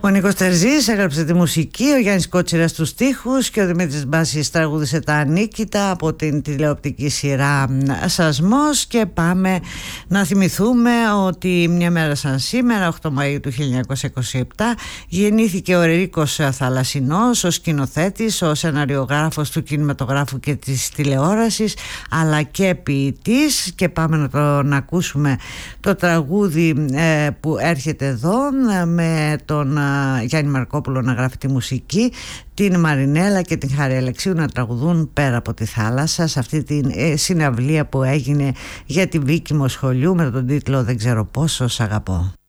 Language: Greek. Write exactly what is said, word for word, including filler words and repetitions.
Ο Νίκος Τερζής έγραψε τη μουσική, ο Γιάννης Κότσιρας τους στίχους και ο Δημήτρης Μπάσης τραγούδισε τα ανίκητα από την τηλεοπτική σειρά Σασμός. Και πάμε να θυμηθούμε ότι μια μέρα σαν σήμερα, οκτώ Μαΐου του χίλια εννιακόσια είκοσι επτά, γεννήθηκε ο Ερίκος Θαλασσινός, ο σκηνοθέτης, ο σεναριογράφος του κινηματογράφου και της τηλεόρασης, αλλά και ποιητής. Και πάμε να τον ακούσουμε το τραγούδι ε, που έρχεται εδώ, με τον Γιάννη Μαρκόπουλο να γράφει τη μουσική, την Μαρινέλα και την Χάρη Αλεξίου να τραγουδούν Πέρα από τη θάλασσα, σε αυτή τη ε, συναυλία που έγινε για τη Βίκη Μοσχολιού με τον τίτλο «Δεν ξέρω πόσο σ' αγαπώ».